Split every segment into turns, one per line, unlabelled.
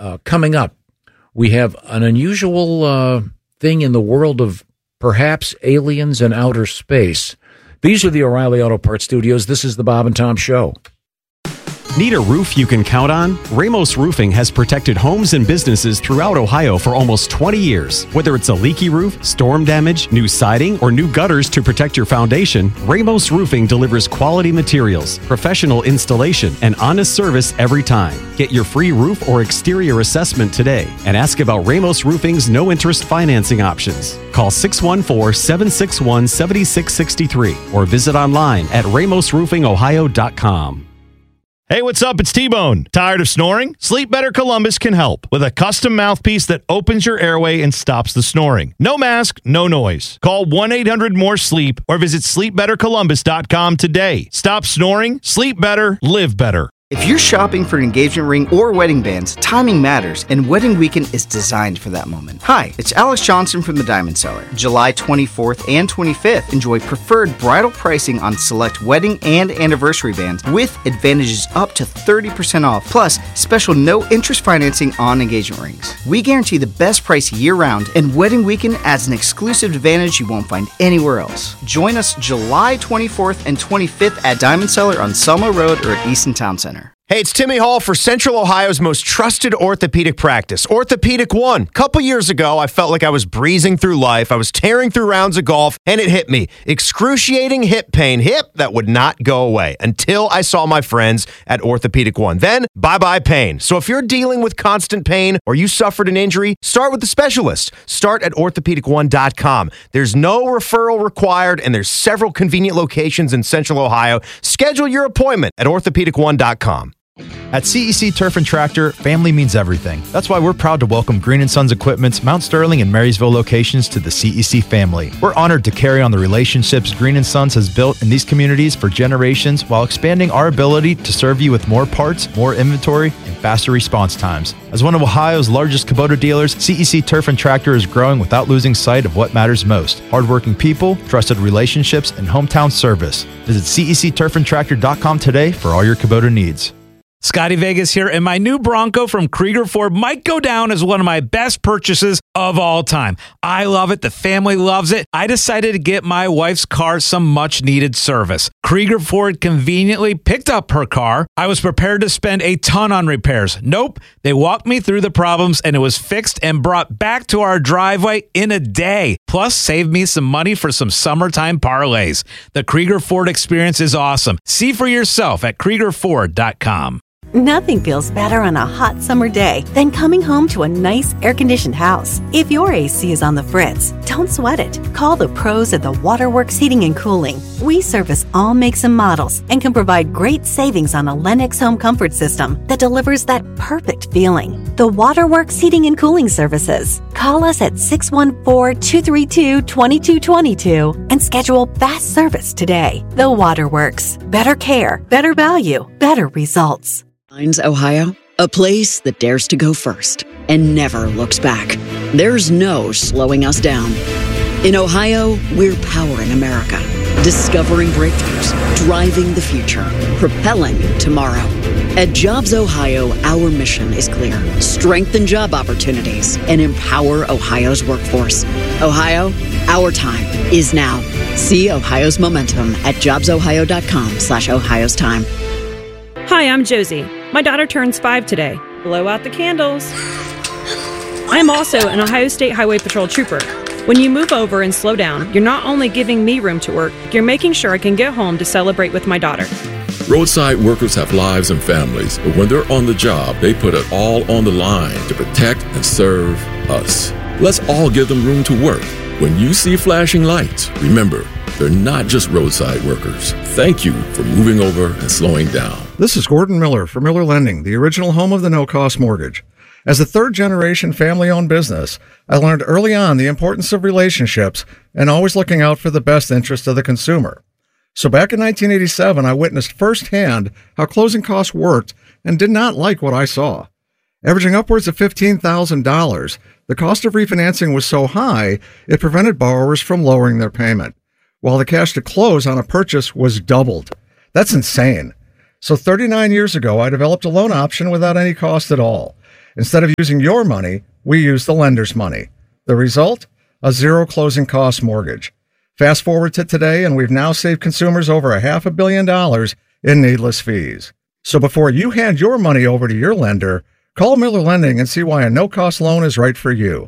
coming up, we have an unusual thing in the world of perhaps aliens and outer space. These are the O'Reilly Auto Parts Studios. This is the Bob and Tom Show.
Need a roof you can count on? Ramos Roofing has protected homes and businesses throughout Ohio for almost 20 years. Whether it's a leaky roof, storm damage, new siding, or new gutters to protect your foundation, Ramos Roofing delivers quality materials, professional installation, and honest service every time. Get your free roof or exterior assessment today and ask about Ramos Roofing's no-interest financing options. Call 614-761-7663 or visit online at ramosroofingohio.com.
Hey, what's up? It's T-Bone. Tired of snoring? Sleep Better Columbus can help with a custom mouthpiece that opens your airway and stops the snoring. No mask, no noise. Call 1-800-MORE-SLEEP or visit sleepbettercolumbus.com today. Stop snoring, sleep better, live better.
If you're shopping for an engagement ring or wedding bands, timing matters, and Wedding Weekend is designed for that moment. Hi, it's Alex Johnson from the Diamond Cellar. July 24th and 25th, enjoy preferred bridal pricing on select wedding and anniversary bands with advantages up to 30% off, plus special no-interest financing on engagement rings. We guarantee the best price year-round, and Wedding Weekend adds an exclusive advantage you won't find anywhere else. Join us July 24th and 25th at Diamond Cellar on Selma Road or at Easton Town Center.
Hey, it's Timmy Hall for Central Ohio's most trusted orthopedic practice, Orthopedic One. A couple years ago, I felt like I was breezing through life. I was tearing through rounds of golf, and it hit me. Excruciating hip pain. Hip that would not go away until I saw my friends at Orthopedic One. Then, bye-bye pain. So if you're dealing with constant pain or you suffered an injury, start with the specialist. Start at orthopedic1.com. There's no referral required, and there's several convenient locations in Central Ohio. Schedule your appointment at orthopedic1.com.
At CEC Turf and Tractor, family means everything. That's why we're proud to welcome Green & Sons Equipment's Mount Sterling and Marysville locations to the CEC family. We're honored to carry on the relationships Green & Sons has built in these communities for generations while expanding our ability to serve you with more parts, more inventory, and faster response times. As one of Ohio's largest Kubota dealers, CEC Turf and Tractor is growing without losing sight of what matters most: hardworking people, trusted relationships, and hometown service. Visit CECTurfandTractor.com today for all your Kubota needs.
Scotty Vegas here, and my new Bronco from Krieger Ford might go down as one of my best purchases of all time. I love it. The family loves it. I decided to get my wife's car some much-needed service. Krieger Ford conveniently picked up her car. I was prepared to spend a ton on repairs. Nope. They walked me through the problems, and it was fixed and brought back to our driveway in a day. Plus, saved me some money for some summertime parlays. The Krieger Ford experience is awesome. See for yourself at KriegerFord.com.
Nothing feels better on a hot summer day than coming home to a nice air-conditioned house. If your AC is on the fritz, don't sweat it. Call the pros at the Waterworks Heating and Cooling. We service all makes and models and can provide great savings on a Lennox home comfort system that delivers that perfect feeling. The Waterworks Heating and Cooling Services. Call us at 614-232-2222 and schedule fast service today. The Waterworks. Better care, better value, better results.
Ohio, a place that dares to go first and never looks back. There's no slowing us down. In Ohio, we're powering America, discovering breakthroughs, driving the future, propelling tomorrow. At Jobs Ohio, our mission is clear: strengthen job opportunities and empower Ohio's workforce. Ohio, our time is now. See Ohio's momentum at jobsohio.com/Ohio's time.
Hi, I'm Josie. My daughter turns 5 today. Blow out the candles. I'm also an Ohio State Highway Patrol trooper. When you move over and slow down, you're not only giving me room to work, you're making sure I can get home to celebrate with my daughter.
Roadside workers have lives and families, but when they're on the job, they put it all on the line to protect and serve us. Let's all give them room to work. When you see flashing lights, remember, they're not just roadside workers. Thank you for moving over and slowing down.
This is Gordon Miller for Miller Lending, the original home of the no-cost mortgage. As a third-generation family-owned business, I learned early on the importance of relationships and always looking out for the best interest of the consumer. So back in 1987, I witnessed firsthand how closing costs worked and did not like what I saw. Averaging upwards of $15,000, the cost of refinancing was so high, it prevented borrowers from lowering their payment, while the cash to close on a purchase was doubled. That's insane. So 39 years ago, I developed a loan option without any cost at all. Instead of using your money, we use the lender's money. The result? A zero closing cost mortgage. Fast forward to today, and we've now saved consumers over $500 million in needless fees. So before you hand your money over to your lender, call Miller Lending and see why a no-cost loan is right for you.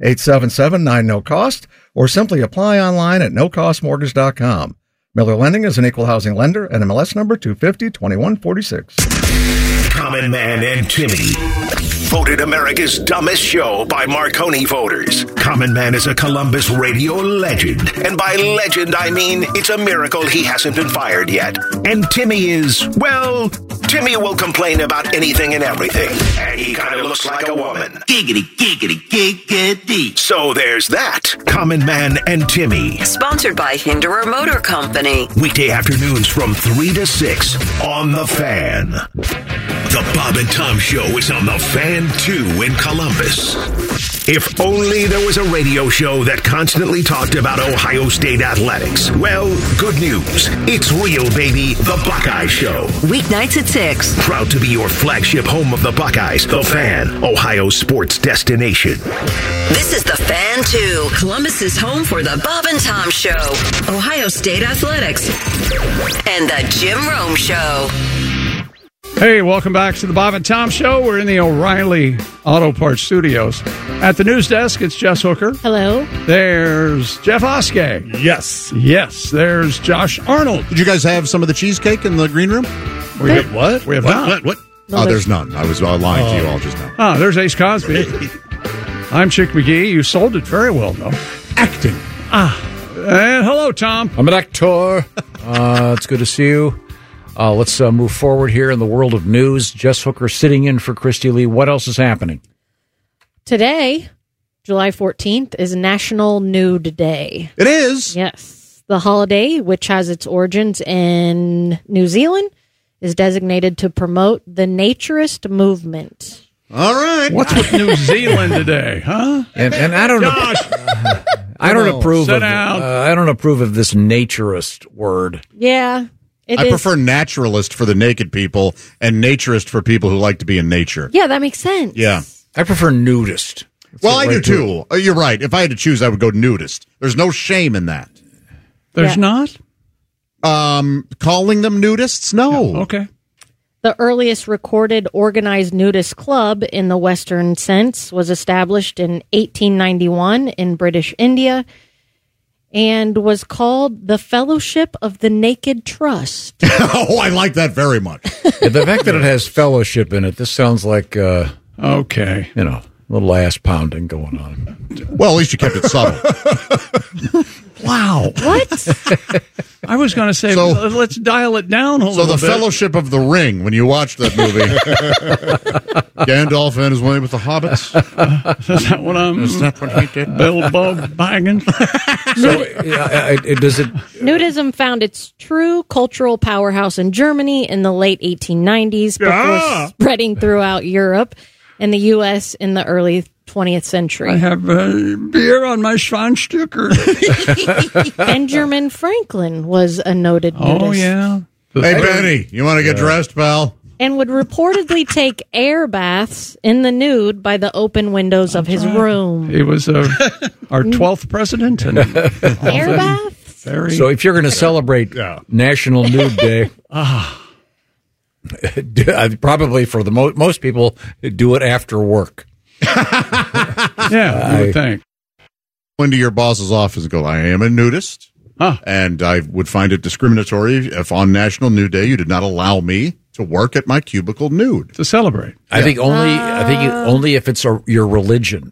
877-9-NO-COST, or simply apply online at nocostmortgage.com. Miller Lending is an equal housing lender, NMLS number 2502146.
Common Man and Timmy. Voted America's dumbest show by Marconi voters. Common Man is a Columbus radio legend. And by legend, I mean it's a miracle he hasn't been fired yet. And Timmy is, well, Timmy will complain about anything and everything. And he kind of looks like a woman. Giggity, giggity, giggity. So there's that. Common Man and Timmy.
Sponsored by Hinderer Motor Company.
Weekday afternoons from 3 to 6 on The Fan. The Bob and Tom Show is on The Fan 2 in Columbus. If only there was a radio show that constantly talked about Ohio State athletics. Well, good news. It's real, baby. The Buckeye Show.
Weeknights at 6.
Proud to be your flagship home of the Buckeyes. The Fan, Ohio sports destination.
This is The Fan 2, Columbus's home for the Bob and Tom Show, Ohio State athletics, and the Jim Rome Show.
Hey, welcome back to the Bob and Tom Show. We're in the O'Reilly Auto Parts Studios. At the news desk, it's Jess Hooker.
Hello.
There's Jeff Oskey.
Yes.
Yes. There's Josh Arnold.
Did you guys have some of the cheesecake in the green room?
We have what? We have not.
What? Oh, there's none. I was lying to you all just now.
Oh, there's Ace Cosby. I'm Chick McGee. You sold it very well, though.
Acting.
And hello, Tom.
I'm an actor. It's good to see you. Let's move forward here in the world of news. Jess Hooker sitting in for Christy Lee. What else is happening?
Today, July 14th, is National Nude Day.
It is?
Yes. The holiday, which has its origins in New Zealand, is designated to promote the naturist movement.
All right.
What's with New Zealand today, huh?
And I don't know. I don't approve
Sit
of
down.
I don't approve of this naturist word.
Yeah.
I prefer naturalist for the naked people and naturist for people who like to be in nature.
Yeah, that makes sense.
Yeah.
I prefer nudist.
Well, I do too. You're right. If I had to choose, I would go nudist. There's no shame in that.
There's not?
Calling them nudists? No.
Okay.
The earliest recorded organized nudist club in the Western sense was established in 1891 in British India and was called the Fellowship of the Naked Trust.
Oh, I like that very much.
Yeah, the fact that it has fellowship in it, this sounds like,
okay,
a little ass pounding going on.
Well, at least you kept it subtle.
Wow.
What?
I was going to say, let's dial it down a little bit.
So the Fellowship of the Ring, when you watch that movie, Gandalf and his way with the hobbits.
Is that what
Is that what he did?
Bilbo Baggins?
Does it?
Nudism found its true cultural powerhouse in Germany in the late 1890s before spreading throughout Europe and the U.S. in the early 20th century.
I have beer on my Schwanstücker.
Benjamin Franklin was a noted nudist.
Oh, yeah.
Hey, Benny, you want to get dressed, pal?
And would reportedly take air baths in the nude by the open windows of his room.
He was our 12th president. And
air baths?
So if you're going to celebrate National Nude Day, probably for the most people, do it after work.
Yeah, you would think.
Into your boss's office and go, I am a nudist. And I would find it discriminatory if on National Nude Day you did not allow me to work at my cubicle nude.
To celebrate.
I think only if it's your religion.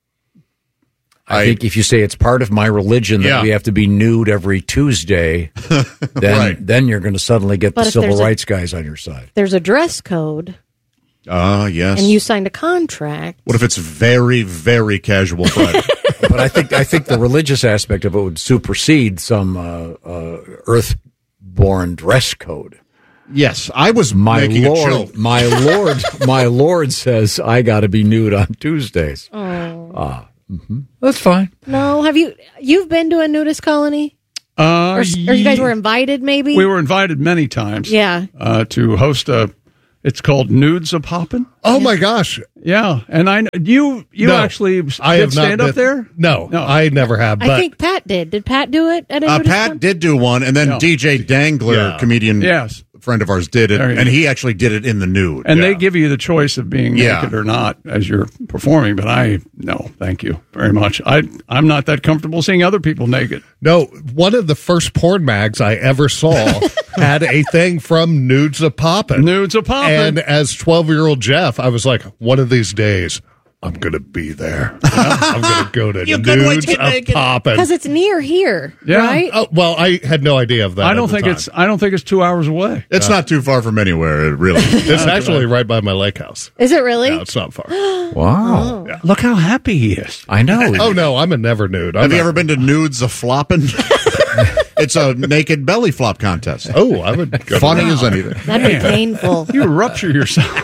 I think if you say it's part of my religion that we have to be nude every Tuesday, then you're going to suddenly get the civil rights guys on your side.
There's a dress code.
Yes.
And you signed a contract.
What if it's very, very casual Friday?
But I think the religious aspect of it would supersede some earth-born dress code.
Yes, I was making a joke.
My Lord says I got to be nude on Tuesdays.
Oh.
That's fine.
No, you've been to a nudist colony? Or you guys were invited, maybe?
We were invited many times.
Yeah.
To host a It's called Nudes a Poppin'.
Oh my gosh!
Yeah, and you actually did stand up there.
No, I never have. But
I think Pat did. Did Pat do it at a
Pat did do one, and then DJ Dangler, comedian, friend of ours, did it, and he actually did it in the nude.
And they give you the choice of being naked or not as you're performing. But no, thank you very much. I'm not that comfortable seeing other people naked.
No, one of the first porn mags I ever saw had a thing from Nudes a Poppin'.
Nudes a Poppin'.
And as 12-year-old Jeff, I was like, one of these days, I'm going to be there. I'm going to go to Nudes a Poppin'.
Because it's near here, right?
Oh, well, I had no idea of that.
I don't think it's 2 hours away.
It's not too far from anywhere, really.
It's actually right by my lake house.
Is it really?
No, it's not far.
Wow.
Yeah. Look how happy he is.
I know.
Oh, no, I'm a never nude.
Have you ever been to Nudes a Floppin'? It's a naked belly flop contest.
Oh, I would go.
Funny as anything.
That'd be painful.
You rupture yourself.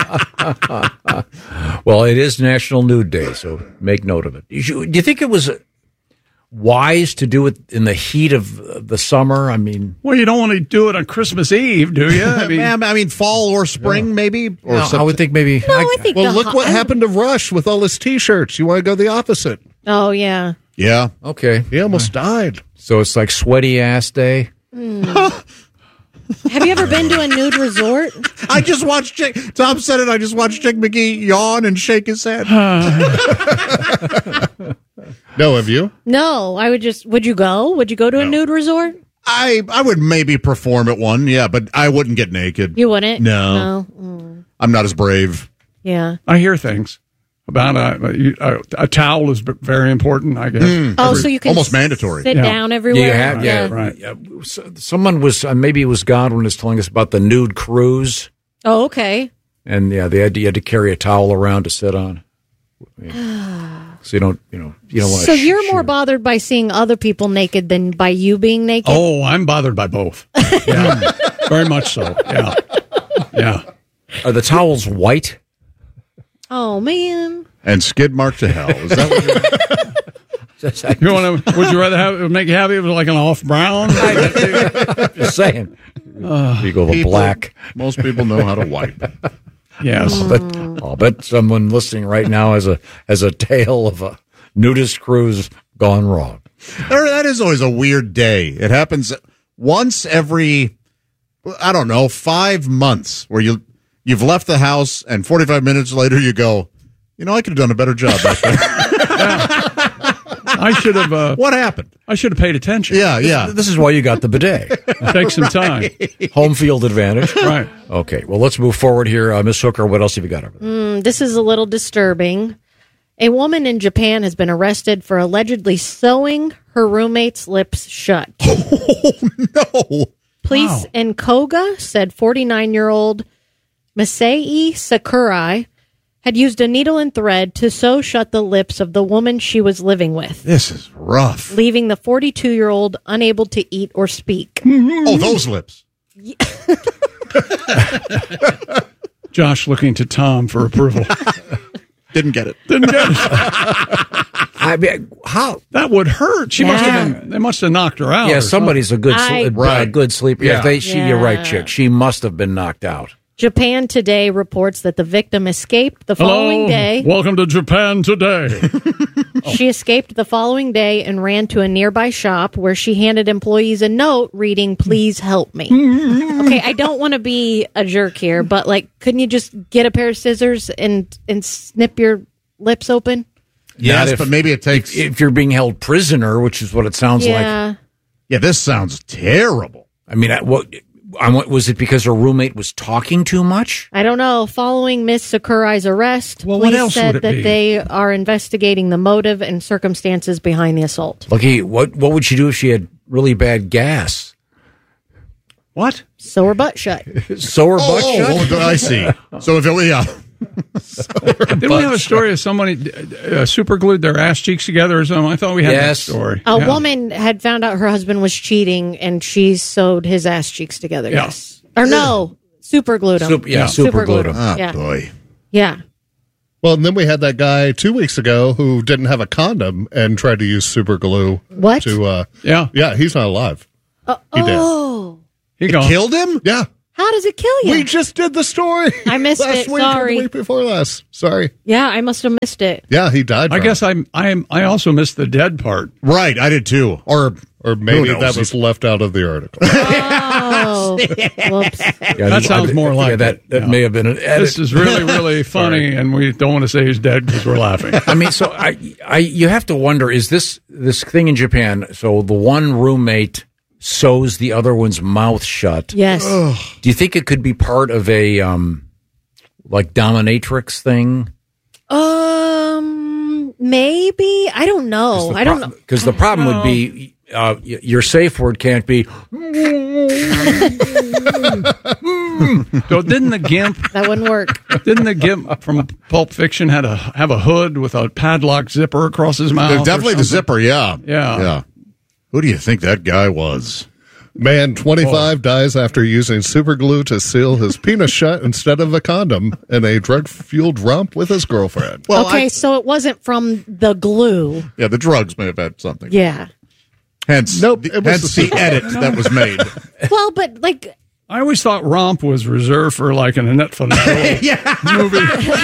Well, it is National Nude Day, so make note of it. Do you think it was wise to do it in the heat of the summer? I mean,
well, you don't want to do it on Christmas Eve, do you?
I mean, fall or spring, maybe. Or
no, I would think maybe.
No, I think.
Well, look what happened to Rush with all his T-shirts. You want to go the opposite?
Oh yeah.
Yeah.
Okay.
He almost died.
So it's like sweaty ass day.
Have you ever been to a nude resort?
I just watched Tom said it. I just watched Chick McGee yawn and shake his head.
No, have you?
No, would you go? Would you go to a nude resort?
I would maybe perform at one, but I wouldn't get naked.
You wouldn't?
No. I'm not as brave.
Yeah.
I hear things about a towel is very important, I guess.
So you can
almost mandatory.
Sit down everywhere.
Right. Someone was maybe it was Godwin was telling us about the nude cruise.
Oh, okay.
And they had to carry a towel around to sit on. So you don't want to.
So you're more bothered by seeing other people naked than by you being naked?
Oh, I'm bothered by both. Yeah, very much so. Yeah.
Are the towels white?
Oh man!
And skid mark to hell. Is that what
you want to? Would you rather make you happy if it was like an off brown?
Just saying. You go with black.
Most people know how to wipe.
Yes,
I'll bet someone listening right now has a tale of a nudist cruise gone wrong.
That is always a weird day. It happens once every, 5 months where you've left the house and 45 minutes later you go, I could have done a better job back there.
I should have.
What happened?
I should have paid attention.
Yeah.
This is why you got the bidet.
Take some time.
Home field advantage.
Right.
Okay. Well, let's move forward here. Miss Hooker, what else have you got over there?
This is a little disturbing. A woman in Japan has been arrested for allegedly sewing her roommate's lips shut.
Oh, no.
Police in Koga said 49-year-old Masai Sakurai had used a needle and thread to sew shut the lips of the woman she was living with.
This is rough.
Leaving the 42-year-old unable to eat or speak.
Oh, those lips.
Josh looking to Tom for approval.
Didn't get it.
I mean, how?
That would hurt. They must have knocked her out.
Yeah, somebody's a good sleeper.
Yeah.
You're right, chick. She must have been knocked out.
Japan Today reports that the victim escaped the following day.
Welcome to Japan Today.
She escaped the following day and ran to a nearby shop where she handed employees a note reading, "Please help me." Okay, I don't want to be a jerk here, but couldn't you just get a pair of scissors and snip your lips open?
Yes, but maybe it takes...
If you're being held prisoner, which is what it sounds like.
Yeah, this sounds terrible.
I mean, was it because her roommate was talking too much?
I don't know. Following Miss Sakurai's arrest, police said that they are investigating the motive and circumstances behind the assault.
Lucky, what would she do if she had really bad gas?
What?
Sew her butt shut.
Sew her butt shut?
I see. So if
Didn't we have a story of somebody super glued their ass cheeks together or something? I thought we had that story.
A woman had found out her husband was cheating, and she sewed his ass cheeks together.
Yeah.
Yes. Or no, super glued them.
Super glued them.
Oh, boy.
Yeah.
Well, and then we had that guy 2 weeks ago who didn't have a condom and tried to use super glue.
What?
Yeah, he's not alive.
He
did.
He
killed him?
Yeah.
How does it kill you?
We just did the story.
I missed
last
it.
week
Sorry.
or the week before last. Sorry.
Yeah, I must have missed it.
Yeah, he died.
I guess I also missed the dead part.
Right, I did too. Or
maybe that was left out of the article.
Oh, whoops.
That sounds more like
that may have been an edit.
This is really, really funny, and we don't want to say he's dead because we're laughing.
I mean, so you have to wonder, is this thing in Japan, so the one roommate sews the other one's mouth shut.
Yes.
Ugh. Do you think it could be part of a like dominatrix thing?
Maybe. I don't know. I don't know.
Because the problem would be your safe word can't be.
So didn't the Gimp
that wouldn't work?
Didn't the Gimp from Pulp Fiction have a hood with a padlock zipper across his mouth?
Definitely the zipper. Yeah.
Yeah.
Who do you think that guy was?
Man, 25 dies after using super glue to seal his penis shut instead of a condom in a drug-fueled romp with his girlfriend.
Well,
so it wasn't from the glue.
Yeah, the drugs may have had something.
Yeah.
Hence, hence the edit that was made.
Well, but like...
I always thought romp was reserved for like an Annette Funicello movie.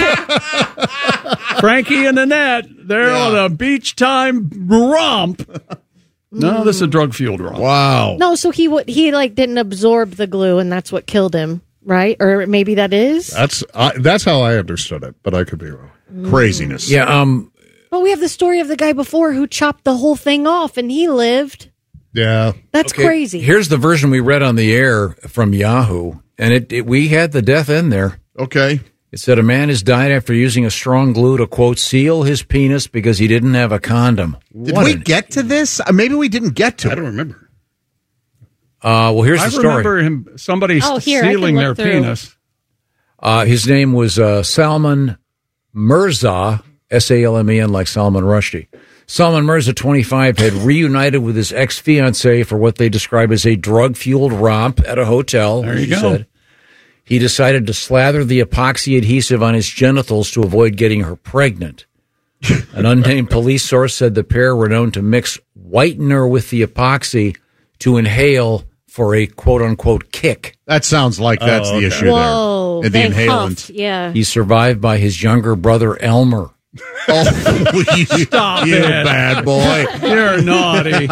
Frankie and Annette, they're on a beach time romp. No, this is a drug-fueled romp.
Wow.
No, so he didn't absorb the glue, and that's what killed him, right? Or maybe that is?
That's how I understood it, but I could be wrong.
Craziness.
Yeah.
But we have the story of the guy before who chopped the whole thing off, and he lived.
Yeah.
That's crazy.
Here's the version we read on the air from Yahoo, and we had the death in there.
Okay.
It said a man has died after using a strong glue to, quote, seal his penis because he didn't have a condom.
Did we get to this? Maybe we didn't get to it.
I don't remember.
Well, here's the story.
I remember somebody sealing their penis.
His name was Salman Mirza, Salmen, like Salman Rushdie. Salman Mirza, 25, had reunited with his ex-fiancée for what they describe as a drug-fueled romp at a hotel.
There you go.
Said. He decided to slather the epoxy adhesive on his genitals to avoid getting her pregnant. An unnamed police source said the pair were known to mix whitener with the epoxy to inhale for a quote-unquote kick.
That sounds like that's the issue
Whoa,
there. The inhalant.
Huffed, yeah.
He's survived by his younger brother, Elmer.
Oh,
stop
you
it.
bad boy.
You're naughty.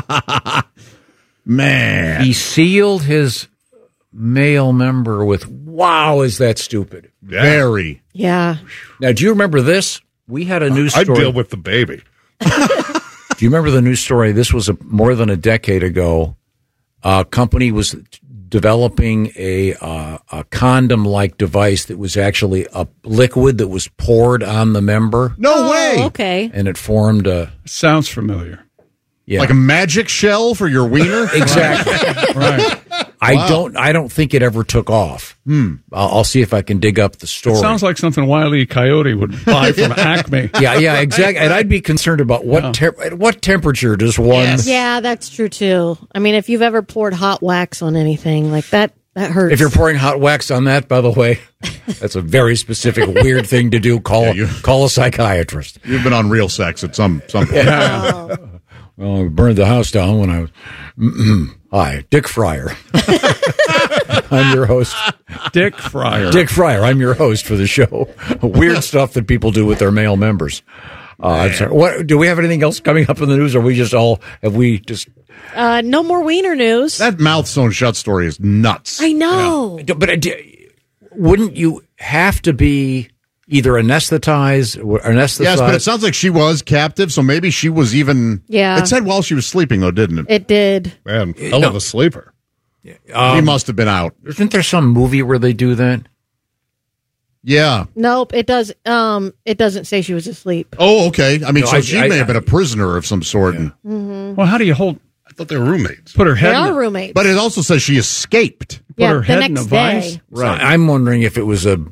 Man.
He sealed his male member with, wow, is that stupid?
Yeah. Very.
Yeah.
Now, do you remember this? We had a news story.
I'd deal with the baby.
Do you remember the news story? This was more than a decade ago. A company was developing a condom-like device that was actually a liquid that was poured on the member.
No way.
Okay.
And it formed a...
Sounds familiar.
Yeah.
Like a magic shell for your wiener?
Exactly.
Right.
I don't think it ever took off. I'll see if I can dig up the story.
It sounds like something Wile E. Coyote would buy from Acme.
Yeah, exactly. And I'd be concerned about what temperature does one...
Yes.
Yeah, that's true, too. I mean, if you've ever poured hot wax on anything, like that hurts.
If you're pouring hot wax on that, by the way, that's a very specific, weird thing to do. Call a psychiatrist.
You've been on real sex at some point.
Yeah. Well, I burned the house down when I was... Hi, Dick Fryer. I'm your host.
Dick Fryer.
Dick Fryer. I'm your host for the show. Weird stuff that people do with their male members. I'm sorry. What, do we have anything else coming up in the news, or have we just...
no more wiener news.
That mouth sewn shut story is nuts.
I know.
Yeah. But wouldn't you have to be... either anesthetized or anesthetized?
Yes, but it sounds like she was captive, so maybe she was even...
Yeah.
It said while she was sleeping, though, didn't it?
It did.
Man, hell of a sleeper.
He must have been out.
Isn't there some movie where they do that?
Yeah.
Nope, it does. It doesn't say she was asleep.
Oh, okay. I mean,
No,
so she may have been a prisoner of some sort.
Yeah.
And,
Well, how do you hold...
I thought they were roommates.
Put her
They
head
are
in
roommates.
but it also says she escaped.
yeah,
her
the
head in
next
a vice?
day.
Right. So I'm wondering if it was a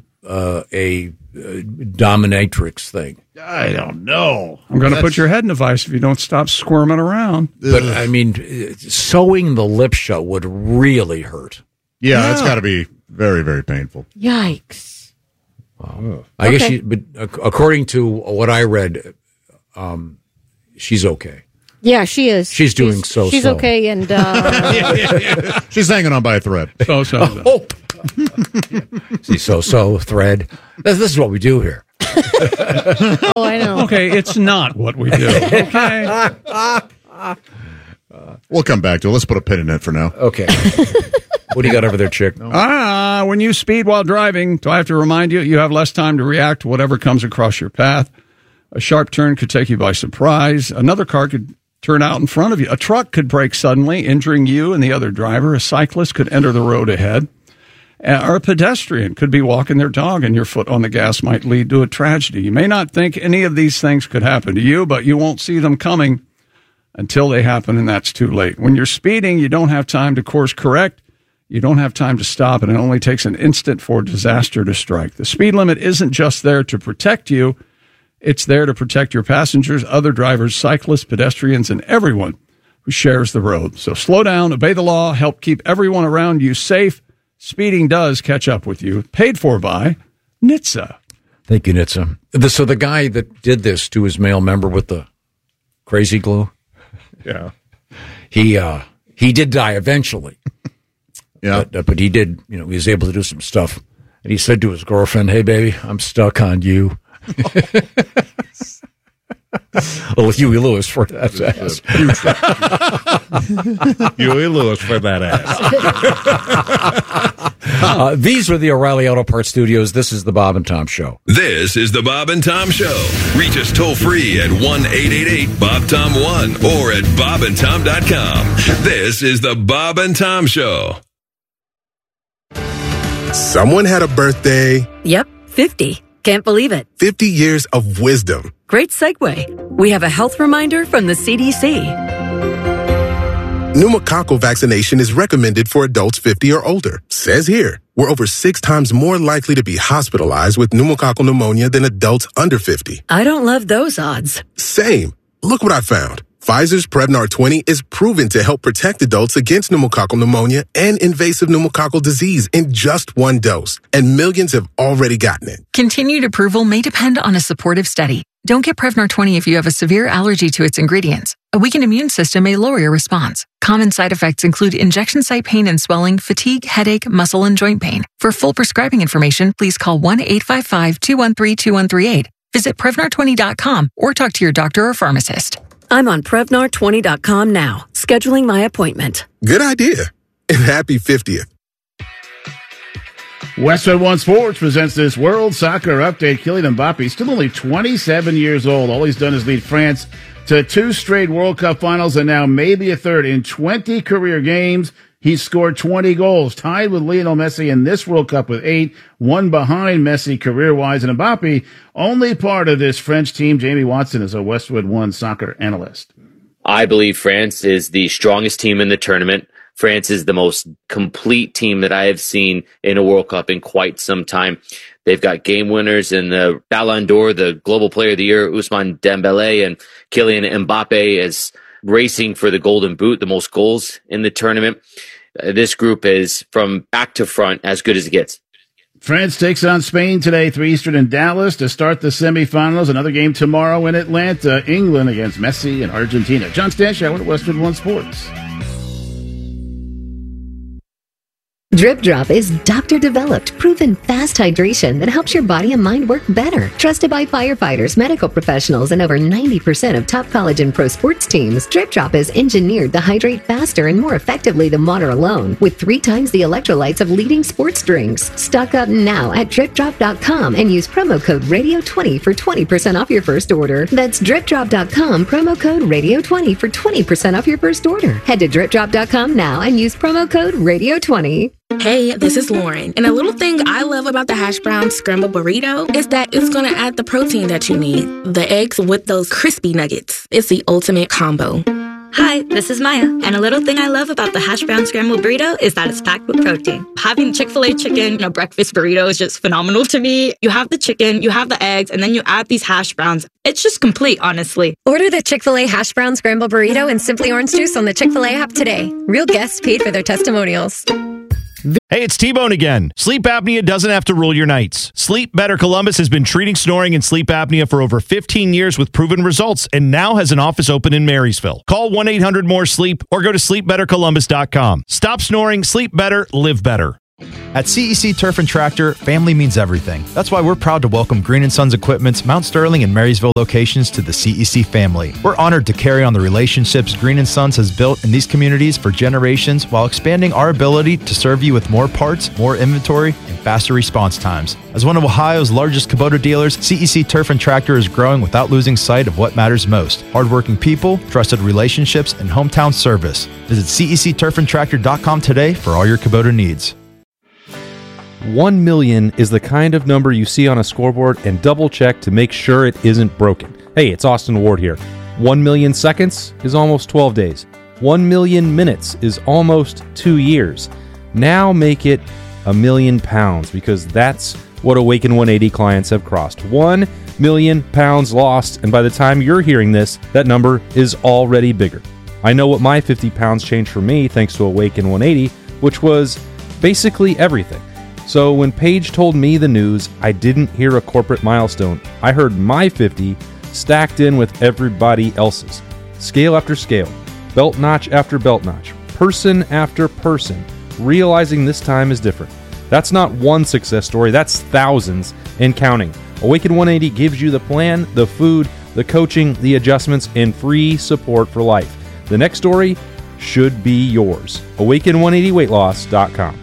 dominatrix thing.
I don't know.
I'm going to put your head in a vice if you don't stop squirming around.
But, I mean, sewing the lip shut would really hurt.
Yeah, that's got to be very, very painful.
Yikes.
I guess but according to what I read, she's okay.
Yeah, she is.
She's doing so.
She's okay, and
she's hanging on by a thread.
So.
See, so thread. This is what we do here.
Oh, I know.
Okay, it's not what we do. Okay.
We'll come back to it. Let's put a pin in it for now.
Okay. What do you got over there, chick?
When you speed while driving, do I have to remind you, you have less time to react to whatever comes across your path? A sharp turn could take you by surprise. Another car could turn out in front of you. A truck could brake suddenly, injuring you and the other driver. A cyclist could enter the road ahead. Or a pedestrian could be walking their dog and your foot on the gas might lead to a tragedy. You may not think any of these things could happen to you, but you won't see them coming until they happen, and that's too late. When you're speeding, you don't have time to course correct. You don't have time to stop, and it only takes an instant for disaster to strike. The speed limit isn't just there to protect you. It's there to protect your passengers, other drivers, cyclists, pedestrians, and everyone who shares the road. So slow down, obey the law, help keep everyone around you safe. Speeding does catch up with you. Paid for by NHTSA.
Thank you, NHTSA. So the guy that did this to his male member with the crazy glue,
yeah,
he did die eventually.
Yeah,
but he did. He was able to do some stuff, and he said to his girlfriend, "Hey, baby, I'm stuck on you." Well, Huey Lewis for that ass.
Huey Lewis for that
ass. These are the O'Reilly Auto Parts Studios. This is the Bob and Tom Show.
This is the Bob and Tom Show. Reach us toll free at 1-888-BOB-TOM-1 or at bobandtom.com. This is the Bob and Tom Show.
Someone had a birthday.
Yep, 50. Can't believe it.
50 years of wisdom.
Great segue. We have a health reminder from the CDC.
Pneumococcal vaccination is recommended for adults 50 or older. Says here, we're over 6 times more likely to be hospitalized with pneumococcal pneumonia than adults under 50.
I don't love those odds.
Same. Look what I found. Pfizer's Prevnar 20 is proven to help protect adults against pneumococcal pneumonia and invasive pneumococcal disease in just 1 dose, and millions have already gotten it.
Continued approval may depend on a supportive study. Don't get Prevnar 20 if you have a severe allergy to its ingredients. A weakened immune system may lower your response. Common side effects include injection site pain and swelling, fatigue, headache, muscle, and joint pain. For full prescribing information, please call 1-855-213-2138. Visit Prevnar20.com or talk to your doctor or pharmacist.
I'm on Prevnar20.com now, scheduling my appointment.
Good idea. And happy 50th.
Westwood One Sports presents this World Soccer Update. Kylian Mbappe, still only 27 years old. All he's done is lead France to 2 straight World Cup finals and now maybe a third. In 20 career games, he's scored 20 goals, tied with Lionel Messi in this World Cup with 8, one behind Messi career-wise. And Mbappe, only part of this French team. Jamie Watson is a Westwood One soccer analyst.
I believe France is the strongest team in the tournament. France is the most complete team that I have seen in a World Cup in quite some time. They've got game winners in the Ballon d'Or, the Global Player of the Year, Ousmane Dembélé, and Kylian Mbappe is racing for the Golden Boot, the most goals in the tournament. This group is, from back to front, as good as it gets.
France takes on Spain today, 3 Eastern in Dallas to start the semifinals. Another game tomorrow in Atlanta. England against Messi and Argentina. John Stanshower at Westwood One Sports.
Drip Drop is doctor-developed, proven fast hydration that helps your body and mind work better. Trusted by firefighters, medical professionals, and over 90% of top college and pro sports teams, Drip Drop is engineered to hydrate faster and more effectively than water alone, with 3 times the electrolytes of leading sports drinks. Stock up now at DripDrop.com and use promo code RADIO20 for 20% off your first order. That's DripDrop.com, promo code RADIO20 for 20% off your first order. Head to DripDrop.com now and use promo code RADIO20.
Hey, this is Lauren. And a little thing I love about the hash brown scrambled burrito is that it's going to add the protein that you need. The eggs with those crispy nuggets. It's the ultimate combo.
Hi, this is Maya, and a little thing I love about the hash brown scrambled burrito is that it's packed with protein. Having Chick-fil-A chicken in a breakfast burrito is just phenomenal to me. You have the chicken, you have the eggs, and then you add these hash browns. It's just complete, honestly.
Order the Chick-fil-A hash brown scrambled burrito and Simply Orange Juice on the Chick-fil-A app today. Real guests paid for their testimonials.
Hey, it's T-Bone again. Sleep apnea doesn't have to rule your nights. Sleep Better Columbus has been treating snoring and sleep apnea for over 15 years with proven results and now has an office open in Marysville. Call 1-800-MORE-SLEEP or go to sleepbettercolumbus.com. Stop snoring, sleep better, live better.
At CEC Turf and Tractor, family means everything. That's why we're proud to welcome Green & Sons Equipment's Mount Sterling and Marysville locations to the CEC family. We're honored to carry on the relationships Green & Sons has built in these communities for generations while expanding our ability to serve you with more parts, more inventory, and faster response times. As one of Ohio's largest Kubota dealers, CEC Turf and Tractor is growing without losing sight of what matters most: hardworking people, trusted relationships, and hometown service. Visit CECturfandtractor.com today for all your Kubota needs.
1 million is the kind of number you see on a scoreboard and double check to make sure it isn't broken. Hey, it's Austin Ward here. 1 million seconds is almost 12 days. 1 million minutes is almost 2 years. Now make it £1 million, because that's what Awaken 180 clients have crossed. 1 million pounds lost, and by the time you're hearing this, that number is already bigger. I know what my 50 pounds changed for me thanks to Awaken 180, which was basically everything. So when Paige told me the news, I didn't hear a corporate milestone. I heard my 50 stacked in with everybody else's. Scale after scale, belt notch after belt notch, person after person, realizing this time is different. That's not one success story, that's thousands and counting. Awaken 180 gives you the plan, the food, the coaching, the adjustments, and free support for life. The next story should be yours. Awaken180weightloss.com.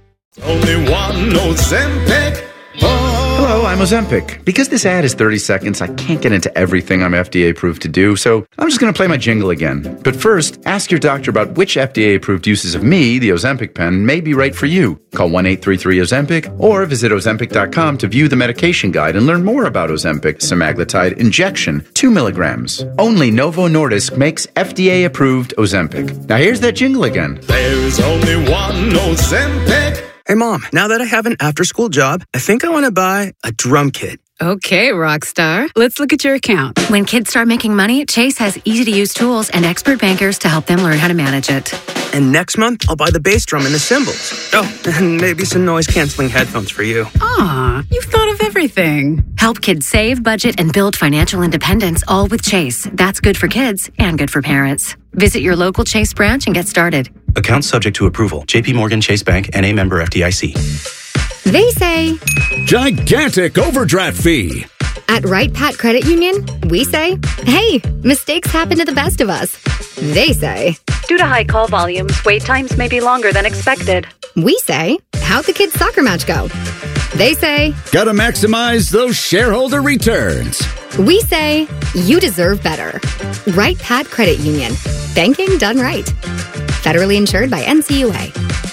Only one Ozempic.
Hello, I'm Ozempic. Because this ad is 30 seconds, I can't get into everything I'm FDA approved to do, so I'm just going to play my jingle again. But first, ask your doctor about which FDA approved uses of me, the Ozempic pen, may be right for you. Call 1-833-OZEMPIC or visit Ozempic.com to view the medication guide and learn more about Ozempic semaglutide injection, 2 milligrams. Only Novo Nordisk makes FDA approved Ozempic. Now here's that jingle again.
There's only one Ozempic.
Hey, Mom, now that I have an after-school job, I think I want to buy a drum kit.
Okay, Rockstar. Let's look at your account.
When kids start making money, Chase has easy-to-use tools and expert bankers to help them learn how to manage it.
And next month, I'll buy the bass drum and the cymbals. Oh, and maybe some noise-canceling headphones for you.
Aw, you've thought of everything.
Help kids save, budget, and build financial independence, all with Chase. That's good for kids and good for parents. Visit your local Chase branch and get started.
Account subject to approval. J.P. Morgan Chase Bank, N.A. member FDIC.
They say...
gigantic overdraft fee.
At Right Pat Credit Union, we say, hey, mistakes happen to the best of us. They say...
due to high call volumes, wait times may be longer than expected.
We say, how'd the kids' soccer match go? They say...
gotta maximize those shareholder returns.
We say, you deserve better. Right Pat Credit Union. Banking done right. Federally insured by NCUA.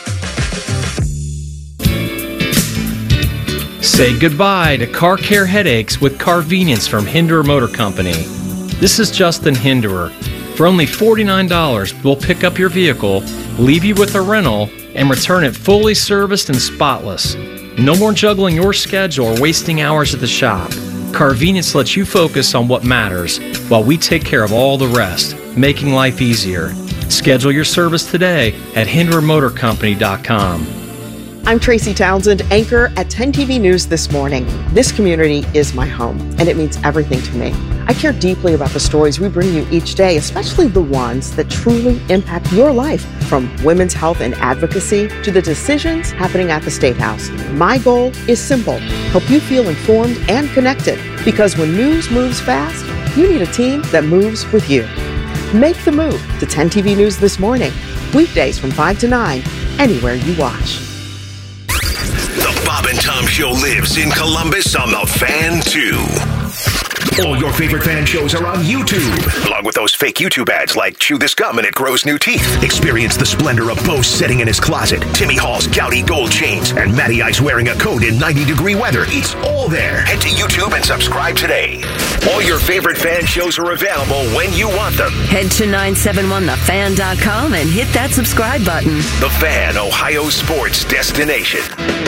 Say goodbye to car care headaches with Carvenience from Hinderer Motor Company. This is Justin Hinderer. For only $49, we'll pick up your vehicle, leave you with a rental, and return it fully serviced and spotless. No more juggling your schedule or wasting hours at the shop. Carvenience lets you focus on what matters while we take care of all the rest, making life easier. Schedule your service today at HindererMotorCompany.com.
I'm Tracy Townsend, anchor at 10 TV News This Morning. This community is my home, and it means everything to me. I care deeply about the stories we bring you each day, especially the ones that truly impact your life, from women's health and advocacy to the decisions happening at the State House. My goal is simple: help you feel informed and connected, because when news moves fast, you need a team that moves with you. Make the move to 10 TV News This Morning, weekdays from 5 to 9, anywhere you watch.
The Bob and Tom Show lives in Columbus on the Fan 2. All your favorite fan shows are on YouTube, along with those fake YouTube ads like Chew This Gum and It Grows New Teeth. Experience the splendor of Bo sitting in his closet, Timmy Hall's gouty gold chains, and Matty Ice wearing a coat in 90-degree weather. It's all there. Head to YouTube and subscribe today. All your favorite fan shows are available when you want them.
Head to 971thefan.com and hit that subscribe button.
The Fan, Ohio sports destination.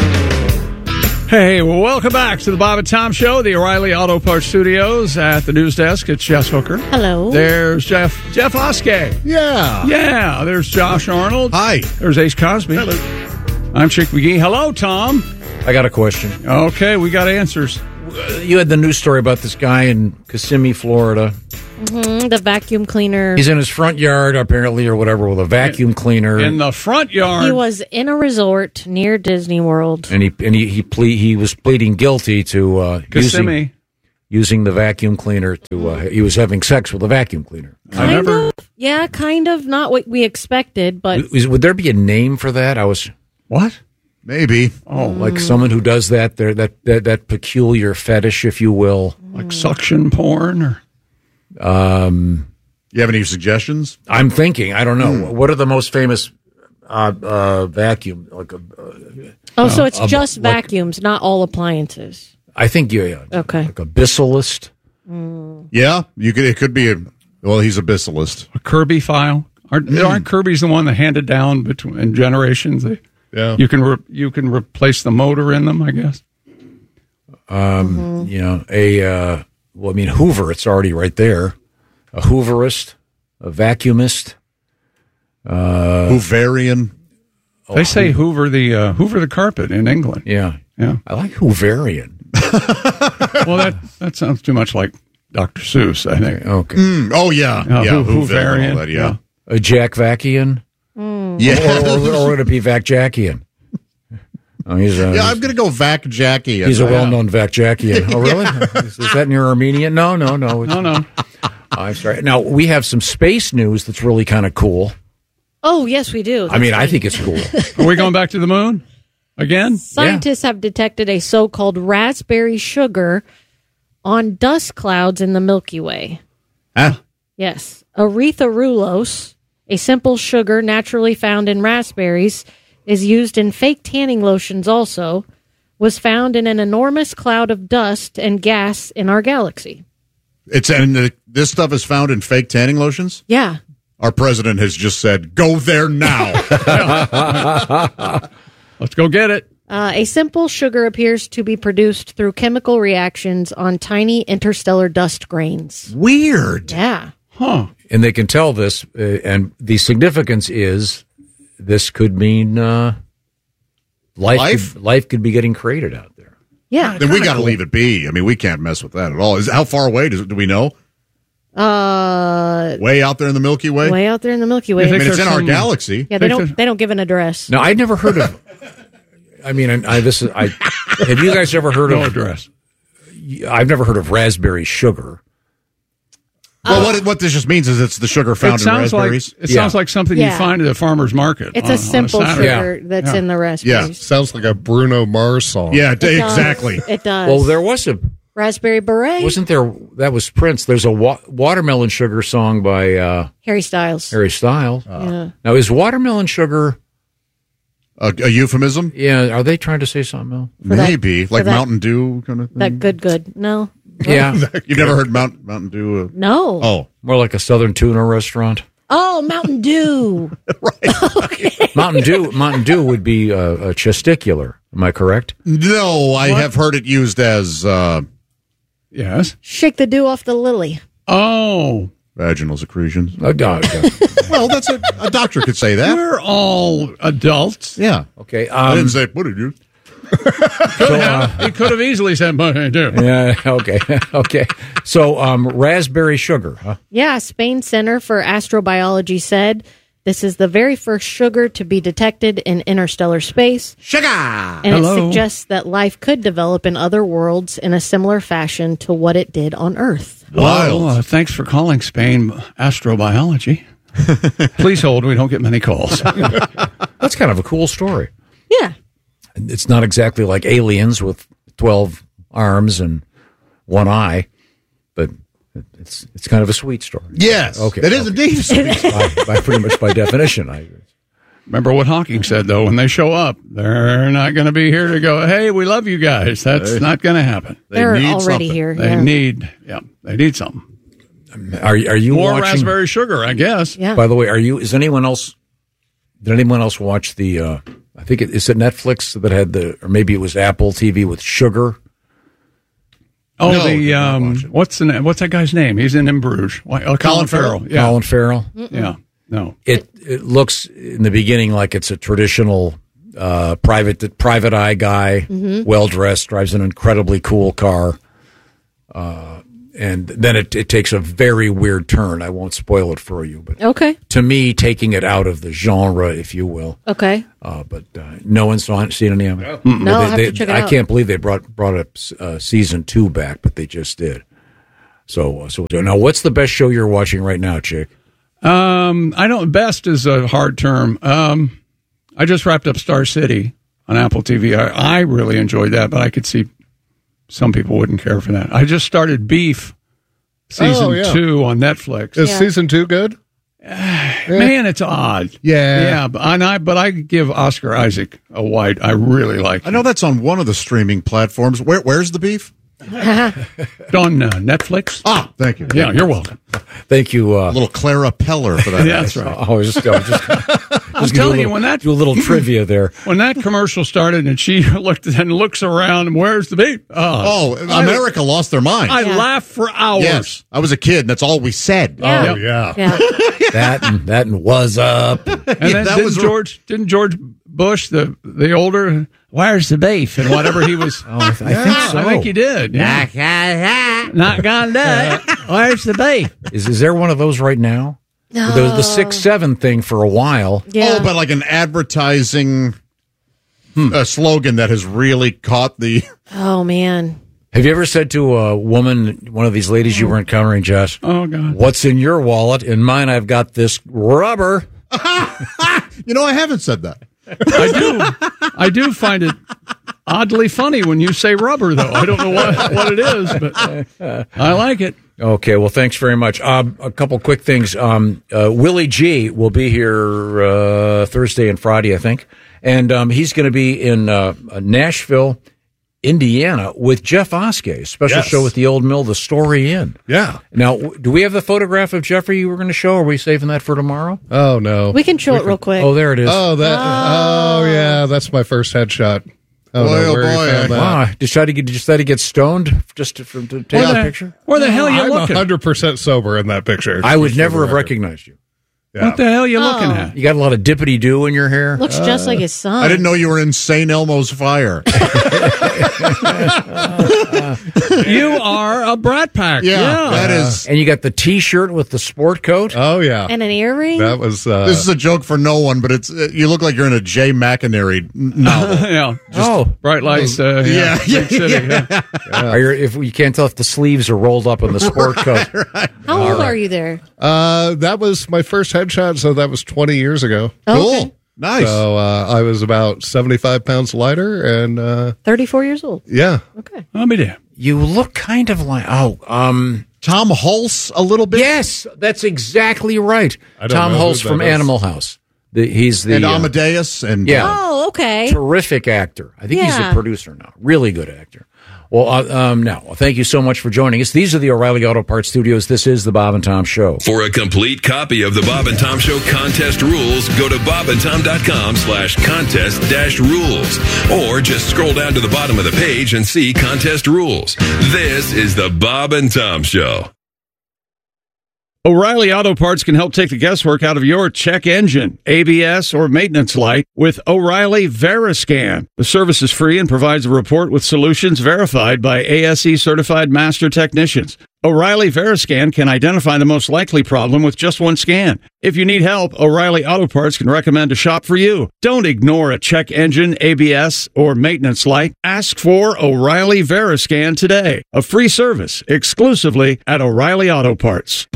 Hey, welcome back to the Bob and Tom Show, the O'Reilly Auto Parts Studios. At the news desk, it's Jess Hooker.
Hello.
There's Jeff Oskey.
Yeah.
Yeah. There's Josh Arnold.
Hi.
There's Ace Cosby.
Hello.
I'm Chick McGee. Hello, Tom.
I got a question.
Okay, we got answers.
You had the news story about this guy in Kissimmee, Florida.
The vacuum cleaner.
He's in his front yard, apparently, or whatever, with a vacuum cleaner.
In the front yard.
He was in a resort near Disney World.
And he was pleading guilty to using the vacuum cleaner to. He was having sex with a vacuum cleaner.
Kind of. Not what we expected, but
Would there be a name for that?
What?
Maybe.
Oh, like someone who does that, that peculiar fetish, if you will.
Like suction porn? Or
you have any suggestions?
I'm thinking. I don't know. What are the most famous vacuum?
so it's just vacuums, not all appliances.
I think okay. Like a Bissolist.
Yeah, it could be he's a Bissolist.
A Kirby file. Aren't Kirby's the one that handed down in generations?
Yeah,
you can replace the motor in them, I guess.
Hoover. It's already right there. A Hooverist, a vacuumist,
Hooverian.
They say Hoover the carpet in England.
Yeah. I like Hooverian.
Well, that sounds too much like Dr. Seuss, I think.
Okay.
Hooverian.
Yeah.
A Jack Vackian.
Yeah.
Or would it be Vac Jackian?
I'm going to go Vac Jackie.
He's a well-known Vac Jackian. Oh, really? Is that in your Armenian? No.
No.
I'm sorry. Now, we have some space news that's really kind of cool.
Oh, yes, we do.
I think it's cool.
Are we going back to the moon again?
Scientists have detected a so-called raspberry sugar on dust clouds in the Milky Way.
Huh?
Yes. Erythrulose, a simple sugar naturally found in raspberries, is used in fake tanning lotions also, was found in an enormous cloud of dust and gas in our galaxy.
This stuff is found in fake tanning lotions?
Yeah.
Our president has just said, go there now.
Let's go get it.
A simple sugar appears to be produced through chemical reactions on tiny interstellar dust grains.
Weird.
Yeah.
Huh.
And they can tell this, and the significance is this could mean life could be getting created out there.
Yeah.
Then we got to leave it be. We can't mess with that at all. How far away do we know? Way out there in the Milky Way?
Way out there in the Milky Way.
It's in our galaxy.
Yeah, they don't give an address.
No, I'd never heard of. Have you guys ever heard of
address?
I've never heard of raspberry sugar.
Well, what this just means is it's the sugar found in raspberries.
Sounds like something you find at a farmer's market.
It's a simple sugar that's in the raspberries.
Yeah, sounds like a Bruno Mars song.
Yeah, exactly.
It does.
Well, there was a
Raspberry Beret.
Wasn't there? That was Prince. There's a watermelon sugar song by
Harry Styles.
Yeah. Now, is watermelon sugar
a euphemism?
Yeah. Are they trying to say something else?
Maybe like Mountain Dew kind of thing.
That good. No.
Yeah.
You've never heard Mountain Dew?
No.
Oh,
more like a Southern tuna restaurant.
Oh, Mountain Dew.
Right.
Okay.
Mountain Dew would be a testicular. Am I correct?
No, I have heard it used as.
Yes.
Shake the dew off the lily.
Oh.
Vaginal secretions.
A doctor.
Well, that's a doctor could say that.
We're all adults.
Yeah.
Okay.
I didn't say what did you?
He could have easily said, "But I do."
Yeah. Okay. Okay. So, raspberry sugar, huh?
Yeah. Spain Center for Astrobiology said this is the very first sugar to be detected in interstellar space.
Sugar.
And it suggests that life could develop in other worlds in a similar fashion to what it did on Earth.
Wild.
Well, thanks for calling Spain Astrobiology. Please hold. We don't get many calls.
That's kind of a cool story.
Yeah.
It's not exactly like aliens with 12 arms and one eye, but it's kind of a sweet story.
Yes.
Okay.
It is indeed a sweet
by pretty much by definition.
Remember what Hawking said, though. When they show up, they're not going to be here to go, hey, we love you guys. That's not going to happen.
They're already here.
They need something.
Are you
more
watching
raspberry sugar? I guess.
Yeah.
By the way, did anyone else watch the? I think is it Netflix that had or maybe it was Apple TV with Sugar.
Oh, no, what's that guy's name? He's in Bruges. Colin Farrell. Yeah.
Colin Farrell.
Yeah. No.
It looks in the beginning like it's a traditional private eye guy, well dressed, drives an incredibly cool car, and then it takes a very weird turn. I won't spoil it for you, but to me, taking it out of the genre, if you will.
Okay.
But no one's seen any of it.
No, I'll have to check it out.
I can't believe they brought up season 2 back, but they just did. So now, what's the best show you're watching right now, Chick?
I don't. Best is a hard term. I just wrapped up Star City on Apple TV. I really enjoyed that, but I could see some people wouldn't care for that. I just started Beef season 2 on Netflix.
Is season 2 good?
Man, it's odd. Yeah, but I give Oscar Isaac a wide. I really like.
I know that's on one of the streaming platforms. Where's the Beef?
On Netflix.
Ah, thank you.
Yeah, you're welcome.
Thank you.
A little Clara Peller for that.
Yeah, that's right.
I was just
I'm telling you, when that
do a little trivia there.
When that commercial started and she looks around and where's the Beef?
America lost their mind.
I laughed for hours.
Yes, I was a kid, and that's all we said.
Yeah.
Oh yeah.
that and was up.
And then didn't George Bush, the older, where's the beef? And whatever he was.
I think so.
I think he did. Yeah. Not gonna do it. Where's the beef?
Is there one of those right now?
No.
There was the 6-7 thing for a while.
Yeah.
Oh, but like an advertising slogan that has really caught the...
Oh, man.
Have you ever said to a woman, one of these ladies you were encountering, Jess,
oh, God,
what's in your wallet? In mine, I've got this rubber.
You know, I haven't said that.
I do find it oddly funny when you say rubber, though. I don't know what it is, but I like it.
Okay, well, thanks very much. A couple quick things. Willie G will be here Thursday and Friday, I think. And he's going to be in Nashville, Indiana, with Jeff Oskey, a special show with the Old Mill, The Story Inn.
Yeah.
Now, do we have the photograph of Jeffrey you were going to show? Or are we saving that for tomorrow?
Oh, no.
We can show it real quick.
Oh, there it is.
Oh, yeah, that's my first headshot. Oh,
boy.
Wow. Decided to get stoned just to take a picture?
Where the hell are you
I'm
looking?
100% sober in that picture.
I would never have recognized you.
Yeah.
What the hell are you looking at?
You got a lot of dippity-doo in your hair?
Looks just like his son.
I didn't know you were in St. Elmo's Fire.
You are a Brat Pack.
Yeah, that is.
And you got the T-shirt with the sport coat?
Oh, yeah.
And an earring?
That was...
This is a joke for no one, but it's you look like you're in a Jay McInerney novel.
Yeah. Bright lights. Big city.
If you can't tell if the sleeves are rolled up in the sport coat.
Right.
How old are you there?
That was my first headshot, so that was 20 years ago.
Oh,
Cool. Nice.
So I was about 75 pounds lighter, and
34 years old.
yeah.
Okay.
I'll be there.
You look kind of like
Tom Hulse a little bit.
Yes, that's exactly right.
I don't
Tom
know who
Hulse
that
from
is.
Animal House. He's the
And Amadeus and
Oh, okay.
terrific actor. I think he's
Yeah.
a producer now. Really good actor. Well, now, thank you so much for joining us. These are the O'Reilly Auto Parts Studios. This is the Bob and Tom Show.
For a complete copy of the Bob and Tom Show contest rules, go to bobandtom.com/contest-rules. Or just scroll down to the bottom of the page and see contest rules. This is the Bob and Tom Show.
O'Reilly Auto Parts can help take the guesswork out of your check engine, ABS, or maintenance light with O'Reilly Veriscan. The service is free and provides a report with solutions verified by ASE certified master technicians. O'Reilly Veriscan can identify the most likely problem with just one scan. If you need help, O'Reilly Auto Parts can recommend a shop for you. Don't ignore a check engine, ABS, or maintenance light. Ask for O'Reilly Veriscan today. A free service exclusively at O'Reilly Auto Parts.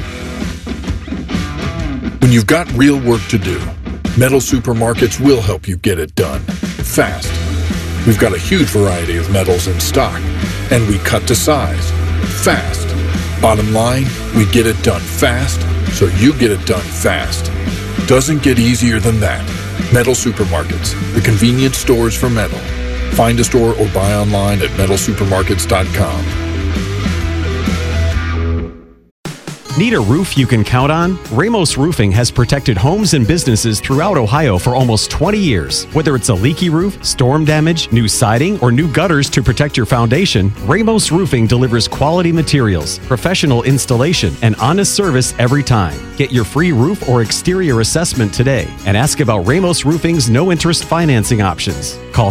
When you've got real work to do, Metal Supermarkets will help you get it done fast. We've got a huge variety of metals in stock, and we cut to size fast. Bottom line, we get it done fast, so you get it done fast. Doesn't get easier than that. Metal Supermarkets, the convenient stores for metal. Find a store or buy online at metalsupermarkets.com.
Need a roof you can count on? Ramos Roofing has protected homes and businesses throughout Ohio for almost 20 years. Whether it's a leaky roof, storm damage, new siding, or new gutters to protect your foundation, Ramos Roofing delivers quality materials, professional installation, and honest service every time. Get your free roof or exterior assessment today and ask about Ramos Roofing's no-interest financing options. Call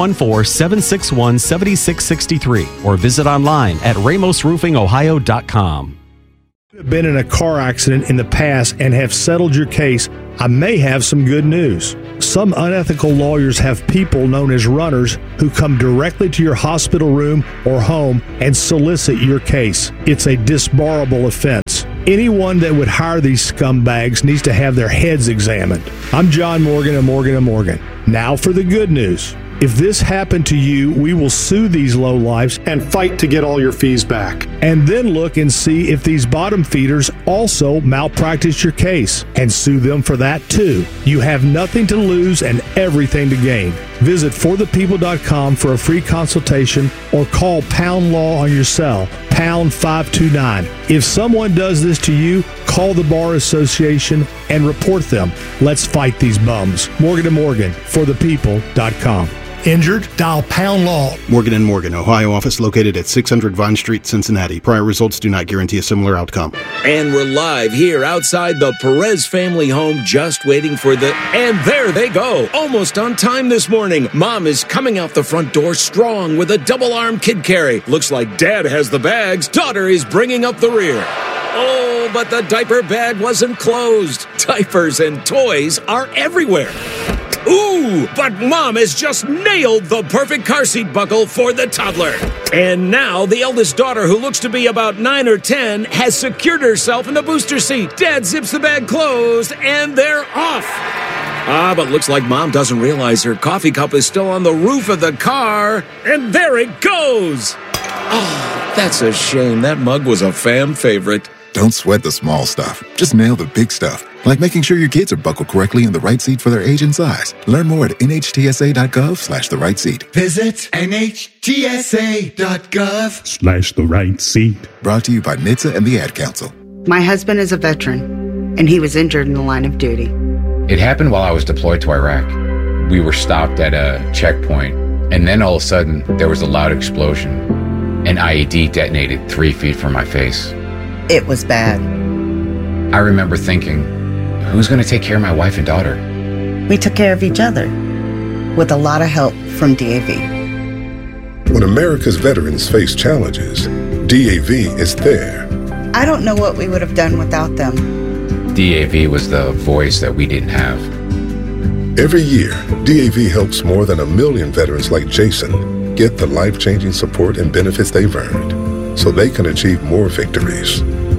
614-761-7663 or visit online at ramosroofingohio.com.
Been in a car accident in the past and have settled your case, I may have some good news. Some unethical lawyers have people known as runners who come directly to your hospital room or home and solicit your case. It's a disbarable offense. Anyone that would hire these scumbags needs to have their heads examined. I'm John Morgan of Morgan & Morgan. Now for the good news. If this happened to you, we will sue these lowlifes and fight to get all your fees back. And then look and see if these bottom feeders also malpractice your case and sue them for that too. You have nothing to lose and everything to gain. Visit forthepeople.com for a free consultation or call Pound Law on your cell, pound 529. If someone does this to you, call the Bar Association and report them. Let's fight these bums. Morgan & Morgan, forthepeople.com.
Injured? Dial Pound Law.
Morgan & Morgan, Ohio office located at 600 Vine Street, Cincinnati. Prior results do not guarantee a similar outcome.
And we're live here outside the Perez family home, just waiting for the... And there they go, almost on time this morning. Mom is coming out the front door strong with a double-arm kid carry. Looks like Dad has the bags. Daughter is bringing up the rear. Oh, but the diaper bag wasn't closed. Diapers and toys are everywhere. Ooh, but Mom has just nailed the perfect car seat buckle for the toddler. And now the eldest daughter, who looks to be about 9 or 10, has secured herself in the booster seat. Dad zips the bag closed, and they're off. But looks like Mom doesn't realize her coffee cup is still on the roof of the car. And there it goes. Oh, that's a shame. That mug was a fam favorite.
Don't sweat the small stuff. Just nail the big stuff. Like making sure your kids are buckled correctly in the right seat for their age and size. Learn more at nhtsa.gov/the right seat.
Visit nhtsa.gov/the right seat.
Brought to you by NHTSA and the Ad Council.
My husband is a veteran, and he was injured in the line of duty.
It happened while I was deployed to Iraq. We were stopped at a checkpoint, and then all of a sudden, there was a loud explosion. An IED detonated 3 feet from my face.
It was bad.
I remember thinking, who's going to take care of my wife and daughter?
We took care of each other, with a lot of help from DAV.
When America's veterans face challenges, DAV is there.
I don't know what we would have done without them.
DAV was the voice that we didn't have.
Every year, DAV helps more than 1 million veterans like Jason get the life-changing support and benefits they've earned, so they can achieve more victories.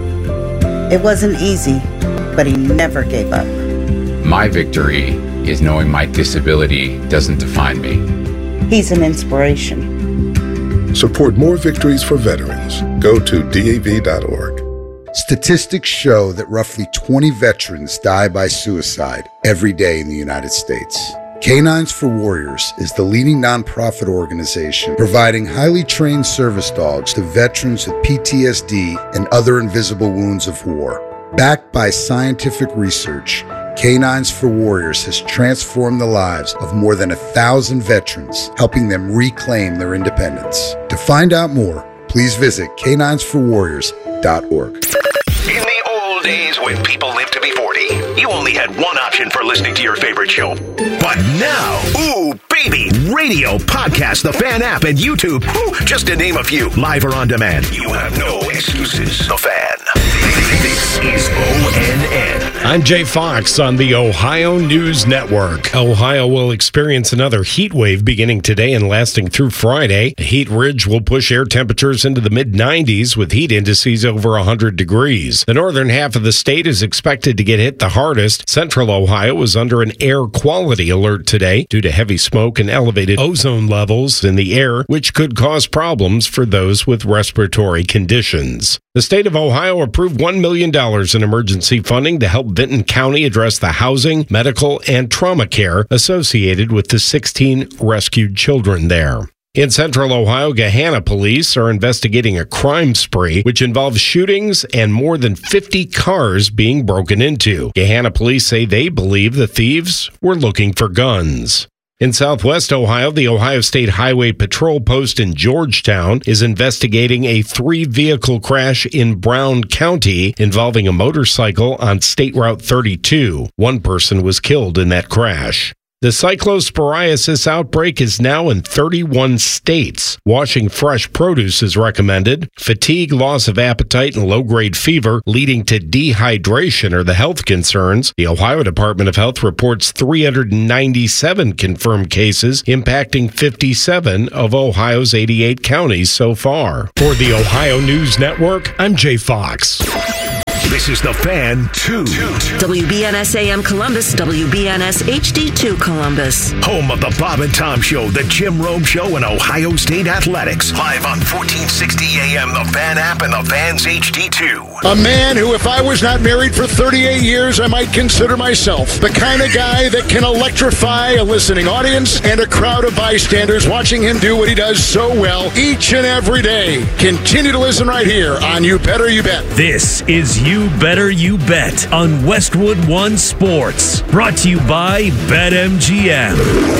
It wasn't easy, but he never gave up.
My victory is knowing my disability doesn't define me.
He's an inspiration.
Support more victories for veterans. Go to DAV.org.
Statistics show that roughly 20 veterans die by suicide every day in the United States. Canines for Warriors is the leading nonprofit organization providing highly trained service dogs to veterans with PTSD and other invisible wounds of war. Backed by scientific research, Canines for Warriors has transformed the lives of more than 1,000 veterans, helping them reclaim their independence. To find out more, please visit caninesforwarriors.org.
In the old days when people lived to be 40, you only had one option for listening to your favorite show. But now, ooh, baby, radio, podcast, the Fan app, and YouTube, just to name a few, live or on demand. You have no excuses. The Fan. This is ONN.
I'm Jay Fox on the Ohio News Network. Ohio will experience another heat wave beginning today and lasting through Friday. A heat ridge will push air temperatures into the mid-90s with heat indices over 100 degrees. The northern half of the state is expected to get hit the hardest. Central Ohio is under an air quality alert today due to heavy smoke and elevated ozone levels in the air, which could cause problems for those with respiratory conditions. The state of Ohio approved $1 million in emergency funding to help Vinton County address the housing, medical, and trauma care associated with the 16 rescued children there. In Central Ohio, Gahanna police are investigating a crime spree which involves shootings and more than 50 cars being broken into. Gahanna police say they believe the thieves were looking for guns. In Southwest Ohio, the Ohio State Highway Patrol Post in Georgetown is investigating a 3-vehicle crash in Brown County involving a motorcycle on State Route 32. One person was killed in that crash. The cyclosporiasis outbreak is now in 31 states. Washing fresh produce is recommended. Fatigue, loss of appetite, and low-grade fever leading to dehydration are the health concerns. The Ohio Department of Health reports 397 confirmed cases, impacting 57 of Ohio's 88 counties so far. For the Ohio News Network, I'm Jay Fox.
This is The Fan 2.
WBNS AM Columbus, WBNS HD2 Columbus.
Home of the Bob and Tom Show, the Jim Rome Show, and Ohio State Athletics. Live on 1460 AM, the Fan app, and the Fan's HD2.
A man who, if I was not married for 38 years, I might consider myself the kind of guy that can electrify a listening audience and a crowd of bystanders watching him do what he does so well each and every day. Continue to listen right here on You Better You Bet.
This is You Better You Bet on Westwood One Sports. Brought to you by BetMGM.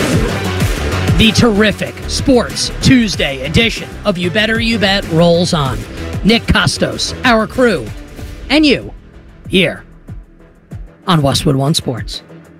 The terrific Sports Tuesday edition of You Better You Bet rolls on. Nick Costos, our crew, and you here on Westwood One Sports.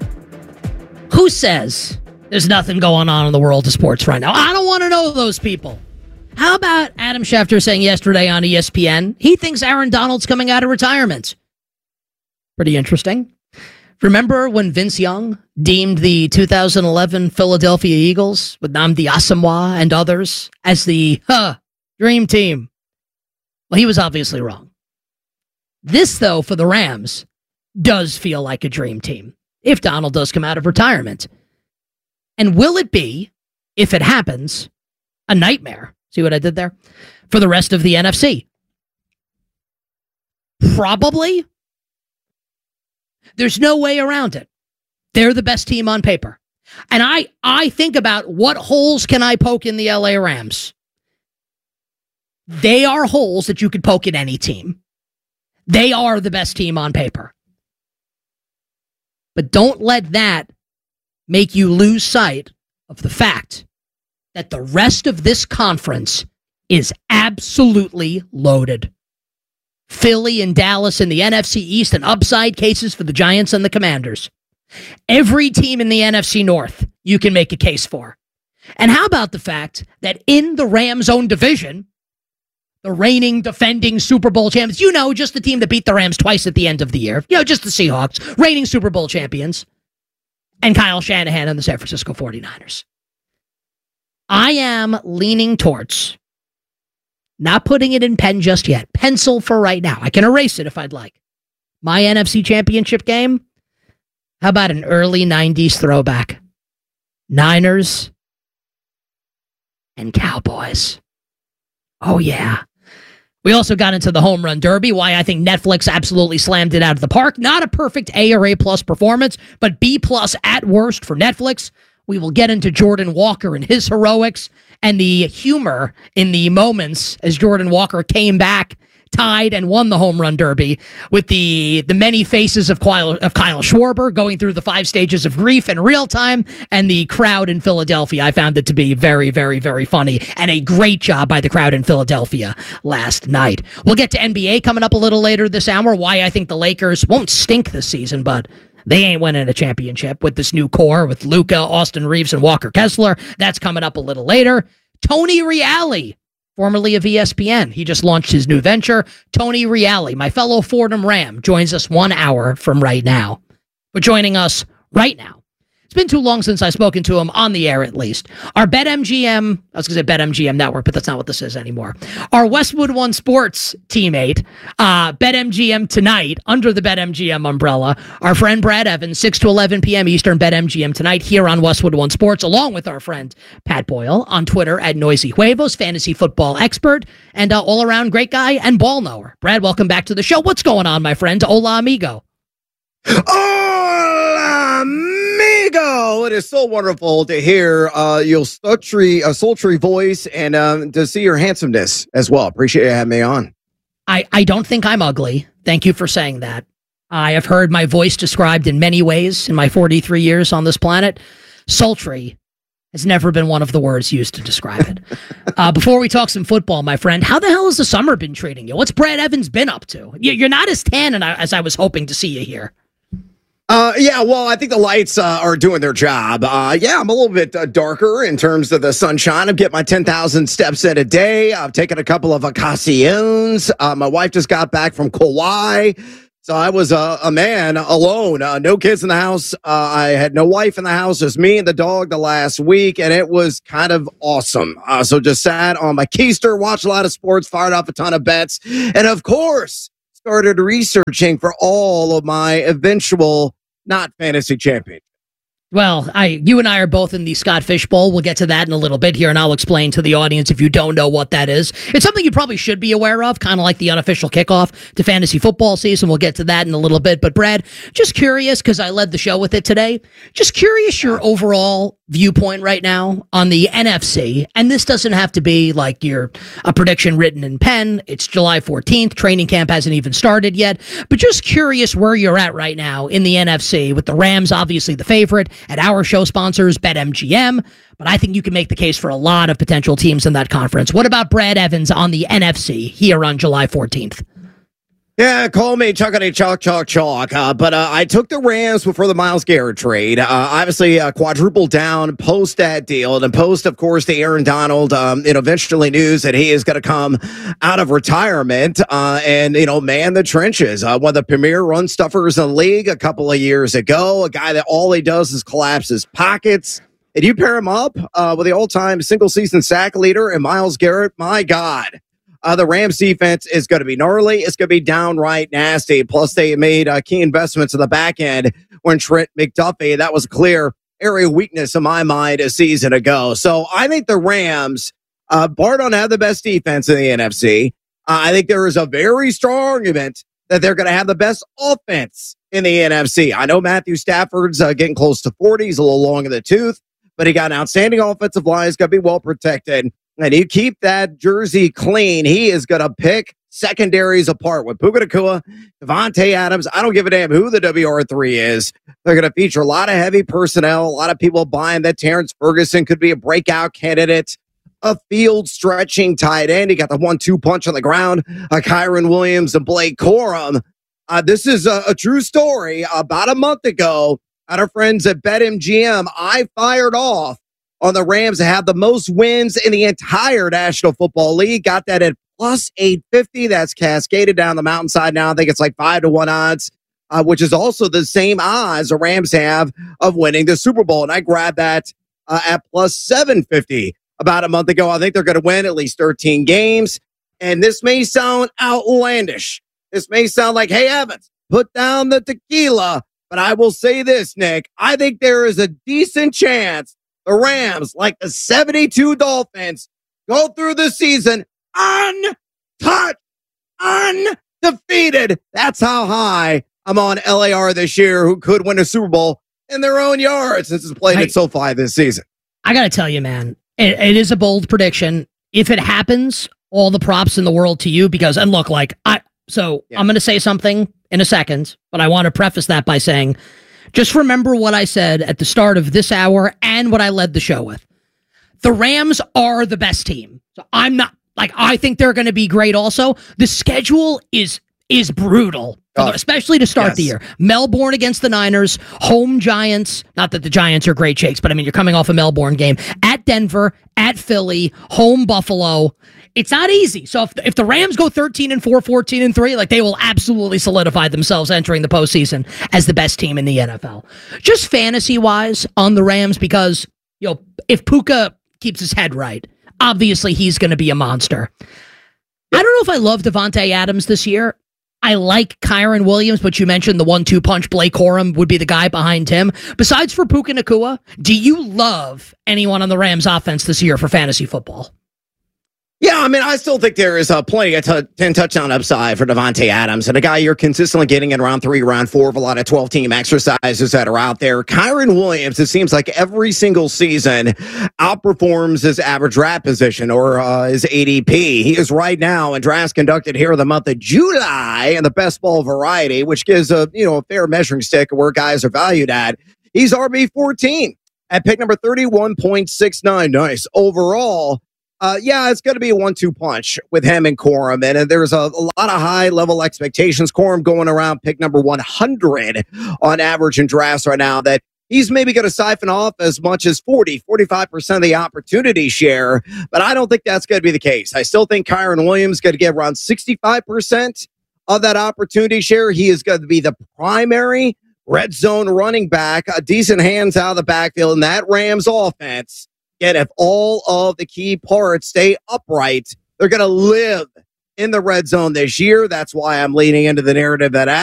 Who says there's nothing going on in the world of sports right now? I don't want to know those people. How about Adam Schefter saying yesterday on ESPN he thinks Aaron Donald's coming out of retirement? Pretty interesting. Remember when Vince Young deemed the 2011 Philadelphia Eagles with Nnamdi Asomugha and others as the dream team? Well, he was obviously wrong. This, though, for the Rams, does feel like a dream team if Donald does come out of retirement. And will it be, if it happens, a nightmare? See what I did there? For the rest of the NFC? Probably. There's no way around it. They're the best team on paper. And I think about what holes can I poke in the LA Rams? They are holes that you could poke in any team. They are the best team on paper. But don't let that make you lose sight of the fact that the rest of this conference is absolutely loaded. Philly and Dallas in the NFC East and upside cases for the Giants and the Commanders. Every team in the NFC North you can make a case for. And how about the fact that in the Rams' own division, the reigning, defending Super Bowl champions, just the team that beat the Rams twice at the end of the year, just the Seahawks, reigning Super Bowl champions, and Kyle Shanahan and the San Francisco 49ers. I am leaning towards, not putting it in pen just yet, pencil for right now. I can erase it if I'd like. My NFC Championship game, how about an early 90s throwback? Niners and Cowboys. Oh, yeah. We also got into the home run derby, why I think Netflix absolutely slammed it out of the park. Not a perfect A or A plus performance, but B plus at worst for Netflix. We will get into Jordan Walker and his heroics and the humor in the moments as Jordan Walker came back, tied, and won the home run derby with the many faces of Kyle Schwarber going through the 5 stages of grief in real time, and the crowd in Philadelphia. I found it to be very, very, very funny, and a great job by the crowd in Philadelphia last night. We'll get to NBA coming up a little later this hour, why I think the Lakers won't stink this season, but they ain't winning a championship with this new core with Luka, Austin Reeves, and Walker Kessler. That's coming up a little later. Tony Reale, formerly of ESPN. He just launched his new venture. Tony Reale, my fellow Fordham Ram, joins us 1 hour from right now. But joining us right now, it's been too long since I've spoken to him on the air, at least. Our BetMGM, I was going to say BetMGM Network, but that's not what this is anymore. Our Westwood One Sports teammate, BetMGM Tonight, under the BetMGM umbrella. Our friend Brad Evans, 6 to 11 p.m. Eastern, BetMGM Tonight here on Westwood One Sports, along with our friend Pat Boyle on Twitter at Noisy Huevos, fantasy football expert, and all-around great guy and ball knower. Brad, welcome back to the show. What's going on, my friend? Hola, amigo.
Hola, amigo. go. It is so wonderful to hear your sultry voice and to see your handsomeness as well. Appreciate you having me on.
I don't think I'm ugly. Thank you for saying that. I have heard my voice described in many ways in my 43 years on this planet. Sultry has never been one of the words used to describe it. Before we talk some football, my friend, how the hell has the summer been treating you? What's Brad Evans been up to? You're not as tan as I was hoping to see you here.
Yeah, well, I think the lights are doing their job. Yeah, I'm a little bit darker in terms of the sunshine. I'm getting my 10,000 steps in a day. I've taken a couple of vacaciones. My wife just got back from Kauai. So I was a man alone, no kids in the house. I had no wife in the house, just me and the dog the last week, and it was kind of awesome. So just sat on my keister, watched a lot of sports, fired off a ton of bets, and of course, started researching for all of my eventual not fantasy champion.
Well, you and I are both in the Scott Fish Bowl. We'll get to that in a little bit here, and I'll explain to the audience if you don't know what that is. It's something you probably should be aware of, kind of like the unofficial kickoff to fantasy football season. We'll get to that in a little bit. But, Brad, just curious, because I led the show with it today, just curious your overall viewpoint right now on the NFC. And this doesn't have to be like a prediction written in pen. It's July 14th. Training camp hasn't even started yet. But just curious where you're at right now in the NFC, with the Rams obviously the favorite, at our show sponsors, BetMGM. But I think you can make the case for a lot of potential teams in that conference. What about Brad Evans on the NFC here on July 14th?
Yeah, call me Chuckity Chalk. But I took the Rams before the Myles Garrett trade. Obviously, quadrupled down post that deal, and post, of course, the Aaron Donald. Eventually news that he is going to come out of retirement and man the trenches. One of the premier run stuffers in the league a couple of years ago. A guy that all he does is collapse his pockets. And you pair him up with the all-time single-season sack leader and Myles Garrett. My God. The Rams defense is going to be gnarly. It's going to be downright nasty. Plus, they made key investments in the back end when Trent McDuffie. That was a clear area of weakness in my mind a season ago. So I think the Rams, bar don't have the best defense in the NFC. I think there is a very strong argument that they're going to have the best offense in the NFC. I know Matthew Stafford's getting close to 40. He's a little long in the tooth, but he got an outstanding offensive line. He's going to be well protected. And you keep that jersey clean, he is going to pick secondaries apart with Puka Nacua, Davante Adams. I don't give a damn who the WR3 is. They're going to feature a lot of heavy personnel, a lot of people buying that Terrence Ferguson could be a breakout candidate, a field-stretching tight end. He got the 1-2 punch on the ground, Kyron Williams and Blake Corum. This is a true story. About a month ago, at our friends at BetMGM, I fired off on the Rams to have the most wins in the entire National Football League. Got that at plus 850. That's cascaded down the mountainside now. I think it's like 5-1 odds, which is also the same odds the Rams have of winning the Super Bowl. And I grabbed that at plus 750 about a month ago. I think they're going to win at least 13 games. And this may sound outlandish. This may sound like, hey, Evans, put down the tequila. But I will say this, Nick. I think there is a decent chance the Rams, like the 72 Dolphins, go through the season untouched, undefeated. That's how high I'm on LAR this year, who could win a Super Bowl in their own yard since it's played at SoFi this season.
I got to tell you, man, it is a bold prediction. If it happens, all the props in the world to you, because, and look, I'm going to say something in a second, but I want to preface that by saying, just remember what I said at the start of this hour and what I led the show with. The Rams are the best team. So I'm not, I think they're going to be great also. The schedule is brutal, especially to start the year. Melbourne against the Niners, home Giants. Not that the Giants are great shakes, but I mean, you're coming off a Melbourne game. At Denver, at Philly, home Buffalo. It's not easy. So if the Rams go 13-4, 14-3, they will absolutely solidify themselves entering the postseason as the best team in the NFL. Just fantasy-wise on the Rams, because if Puka keeps his head right, obviously he's going to be a monster. I don't know if I love Davante Adams this year. I like Kyron Williams, but you mentioned the 1-2 punch. Blake Corum would be the guy behind him. Besides for Puka Nacua, do you love anyone on the Rams offense this year for fantasy football?
Yeah, I mean, I still think there is plenty of 10 touchdown upside for Devontae Adams, and a guy you're consistently getting in round 3, round 4 of a lot of 12-team exercises that are out there. Kyren Williams, it seems like every single season outperforms his average draft position or his ADP. He is right now in drafts conducted here in the month of July in the best ball variety, which gives a fair measuring stick of where guys are valued at. He's RB14 at pick number 31.69. Nice overall. It's going to be a 1-2 punch with him and Corum. And there's a lot of high-level expectations. Corum going around pick number 100 on average in drafts right now, that he's maybe going to siphon off as much as 45% of the opportunity share. But I don't think that's going to be the case. I still think Kyren Williams is going to get around 65% of that opportunity share. He is going to be the primary red zone running back, decent hands out of the backfield in that Rams offense. And if all of the key parts stay upright, they're going to live in the red zone this year. That's why I'm leaning into the narrative that